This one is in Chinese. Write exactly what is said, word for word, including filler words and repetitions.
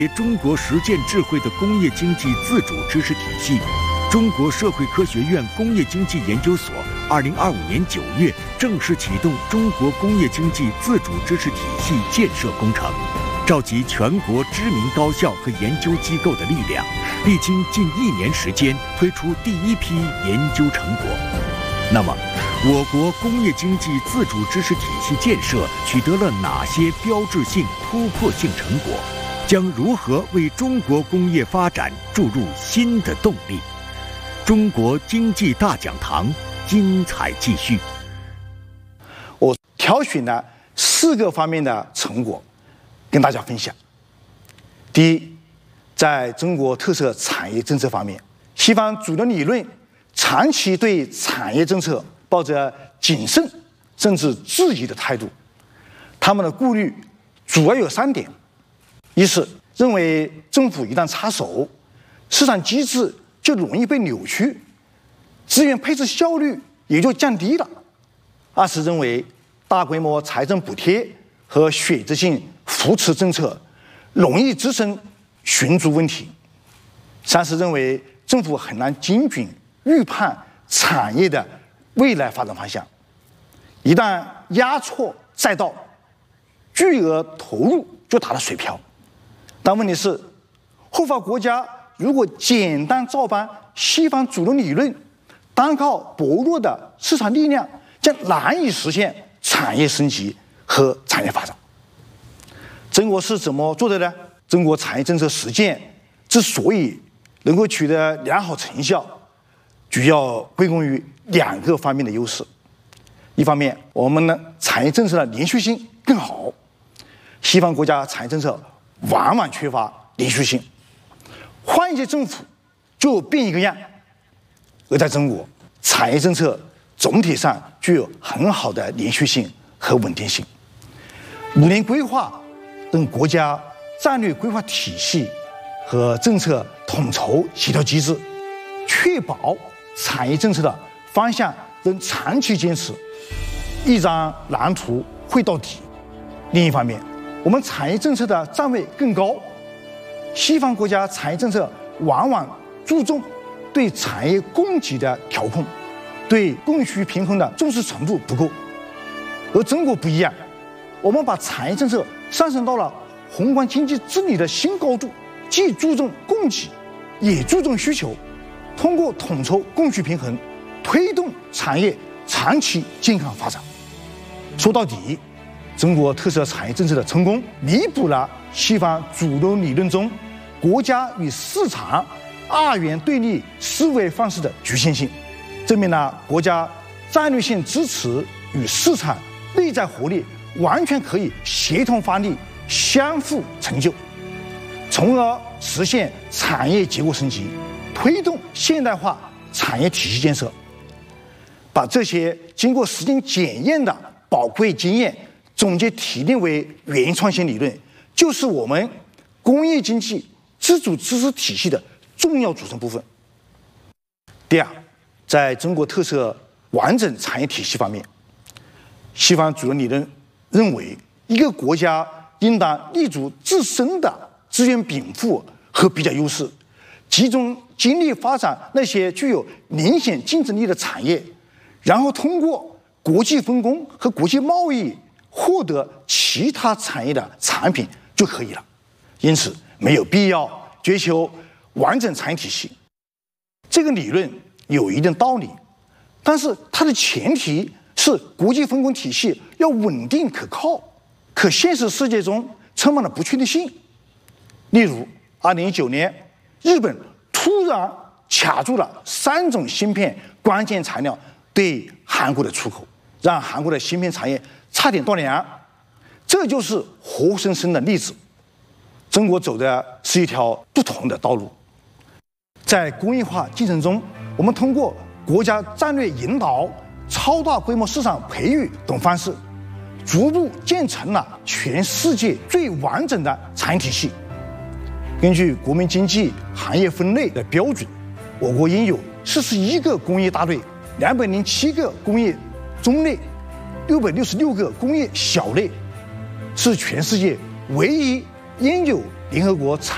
中国实践智慧的工业经济自主知识体系，中国社会科学院工业经济研究所二零二五年九月正式启动中国工业经济自主知识体系建设工程，召集全国知名高校和研究机构的力量，历经近一年时间，推出第一批研究成果。那么，我国工业经济自主知识体系建设取得了哪些标志性、突破性成果？将如何为中国工业发展注入新的动力？中国经济大讲堂精彩继续。 我挑选了四个方面的成果跟大家分享。第一，在中国特色产业政策方面，西方主流理论长期对产业政策抱着谨慎甚至质疑的态度，他们的顾虑主要有三点：一是认为政府一旦插手，市场机制就容易被扭曲，资源配置效率也就降低了；二是认为大规模财政补贴和选择性扶持政策容易滋生寻租问题；三是认为政府很难精准预判产业的未来发展方向，一旦压错赛道，巨额投入就打了水漂。但问题是，后发国家如果简单照搬西方主流理论，单靠薄弱的市场力量，将难以实现产业升级和产业发展。中国是怎么做的呢？中国产业政策实践之所以能够取得良好成效，主要归功于两个方面的优势。一方面，我们的产业政策的连续性更好，西方国家产业政策往往缺乏连续性，换一届政府就变一个样。而在中国，产业政策总体上具有很好的连续性和稳定性。五年规划等国家战略规划体系和政策统筹协调机制，确保产业政策的方向能长期坚持，一张蓝图绘到底。另一方面，我们产业政策的站位更高，西方国家产业政策往往注重对产业供给的调控，对供需平衡的重视程度不够。而中国不一样，我们把产业政策上升到了宏观经济治理的新高度，既注重供给，也注重需求，通过统筹供需平衡，推动产业长期健康发展。说到底，中国特色产业政策的成功，弥补了西方主流理论中国家与市场二元对立思维方式的局限性，证明了国家战略性支持与市场内在活力完全可以协同发力，相互成就，从而实现产业结构升级，推动现代化产业体系建设。把这些经过实践检验的宝贵经验总结提炼为原创性理论，就是我们工业经济自主知识体系的重要组成部分。第二，在中国特色完整产业体系方面，西方主流理论认为，一个国家应当立足自身的资源禀赋和比较优势，集中精力发展那些具有明显竞争力的产业，然后通过国际分工和国际贸易获得其他产业的产品就可以了。因此，没有必要追求完整产业体系。这个理论有一定道理，但是它的前提是国际分工体系要稳定可靠。可现实世界中充满了不确定性。例如，二零一九年，日本突然卡住了三种芯片关键材料对韩国的出口，让韩国的芯片产业差点断粮。这就是活生生的例子。中国走的是一条不同的道路。在工业化进程中，我们通过国家战略引导、超大规模市场培育等方式，逐步建成了全世界最完整的产业体系。根据国民经济行业分类的标准，我国应有四十一个工业大类，两百零七个工业中类，六百六十六个工业小类，是全世界唯一应有联合国产